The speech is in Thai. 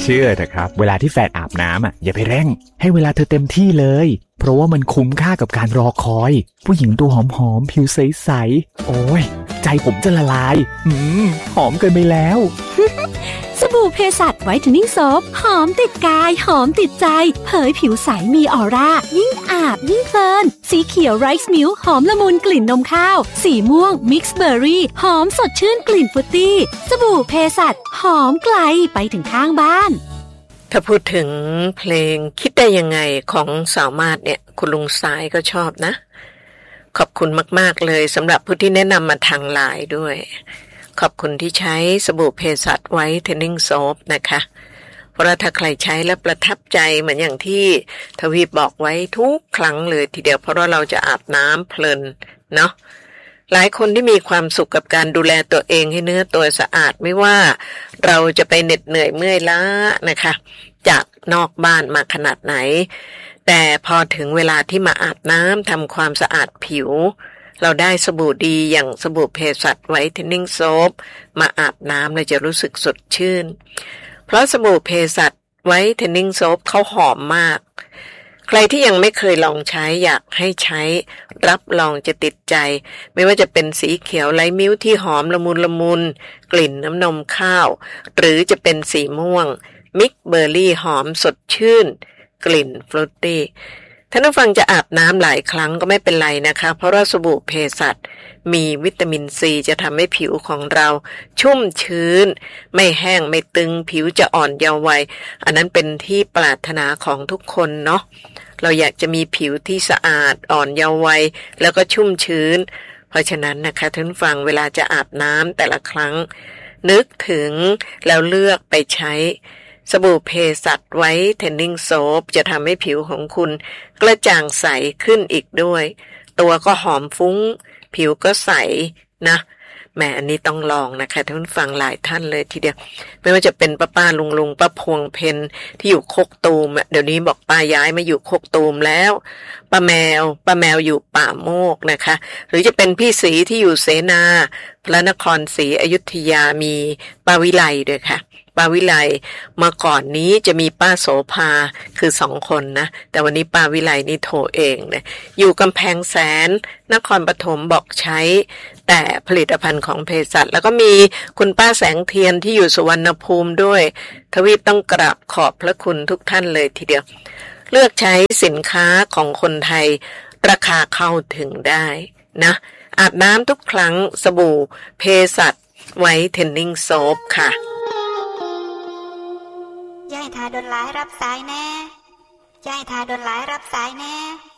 เชื่อเถอะครับเวลาที่แฟนอาบน้ำอย่าไปเร่งให้เวลาเธอเต็มที่เลยเพราะว่ามันคุ้มค่ากับการรอคอยผู้หญิงตัวหอมๆผิวใสๆโอ้ยใจผมจะละลายหอมเกินไปแล้วสบู่เภสัชไวท์เทนนิ่งโซฟหอมติดกายหอมติดใจเผยผิวใสมีออร่ายิ่งอาบยิ่งเพลินสีเขียวไรซ์มิลค์หอมละมุนกลิ่นนมข้าวสีม่วงมิกซ์เบอร์รี่หอมสดชื่นกลิ่นฟรุตตี้สบู่เภสัชหอมไกลไปถึงข้างบ้านถ้าพูดถึงเพลงคิดได้ยังไงของสาวมาศเนี่ยคุณลุงสายก็ชอบนะขอบคุณมากๆเลยสำหรับผู้ที่แนะนำมาทางไลน์ด้วยขอบคุณที่ใช้สบู่เภสัชไวท์เทนนิ่งโซฟนะคะเพราะถ้าใครใช้แล้วประทับใจเหมือนอย่างที่ทวีปบอกไว้ทุกครั้งเลยทีเดียวเพราะว่าเราจะอาบน้ำเพลินเนาะหลายคนที่มีความสุขกับการดูแลตัวเองให้เนื้อตัวสะอาดไม่ว่าเราจะไปเหน็ดเหนื่อยเมื่อยล้านะคะจากนอกบ้านมาขนาดไหนแต่พอถึงเวลาที่มาอาบน้ำทำความสะอาดผิวเราได้สบู่ดีอย่างสบู่เภสัชไวท์เทนนิ่งโซฟมาอาบน้ำเราจะรู้สึกสดชื่นเพราะสบู่เภสัชไวท์เทนนิ่งโซฟเขาหอมมากใครที่ยังไม่เคยลองใช้อยากให้ใช้รับรองจะติดใจไม่ว่าจะเป็นสีเขียวไลท์มิ้วที่หอมละมุนละมุนกลิ่นน้ำนมข้าวหรือจะเป็นสีม่วงมิกซ์เบอร์รี่หอมสดชื่นกลิ่นฟรุตตี้ท่านผู้ฟังจะอาบน้ำหลายครั้งก็ไม่เป็นไรนะคะเพราะว่าสบู่เภสัชมีวิตามินซีจะทำให้ผิวของเราชุ่มชื้นไม่แห้งไม่ตึงผิวจะอ่อนเยาว์วัยอันนั้นเป็นที่ปรารถนาของทุกคนเนาะเราอยากจะมีผิวที่สะอาดอ่อนเยาว์วัยแล้วก็ชุ่มชื้นเพราะฉะนั้นนะคะท่านผู้ฟังเวลาจะอาบน้ำแต่ละครั้งนึกถึงแล้วเลือกไปใช้สบู่เภสัชไวท์เทนนิ่งโซฟจะทำให้ผิวของคุณกระจ่างใสขึ้นอีกด้วยตัวก็หอมฟุ้งผิวก็ใสนะแหมอันนี้ต้องลองนะคะท่านผู้ฟังหลายท่านเลยทีเดียวไม่ว่าจะเป็นป้าลุงป้าพวงเพนที่อยู่โคกตูมเดี๋ยวนี้บอกป้าย้ายมาอยู่โคกตูมแล้วป้าแมวอยู่ป่าโมกนะคะหรือจะเป็นพี่ศรีที่อยู่เสนาพระนครศรีอยุธยามีป้าวิไลด้วยค่ะป้าวิไลเมื่อก่อนนี้จะมีป้าโสภาคือ2 คนนะแต่วันนี้ป้าวิไลนี่โทรเองนะอยู่กำแพงแสนนครปฐมบอกใช้แต่ผลิตภัณฑ์ของเภสัชแล้วก็มีคุณป้าแสงเทียนที่อยู่สุวรรณภูมิด้วยทวีปต้องกราบขอบพระคุณทุกท่านเลยทีเดียวเลือกใช้สินค้าของคนไทยราคาเข้าถึงได้นะอาบน้ำทุกครั้งสบู่เภสัชไวท์เทนนิ่งโซฟค่ะยายทาโดนหลายรับสายแน่ยายทาโดนหลายรับสายแน่